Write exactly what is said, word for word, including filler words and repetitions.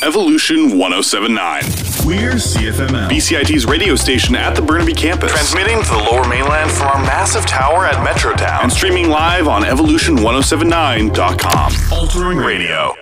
Evolution one oh seven point nine. We're C F M L, B C I T's radio station at the Burnaby campus. Transmitting to the Lower Mainland from our massive tower at Metrotown. And streaming live on evolution ten seventy-nine dot com. Altering radio.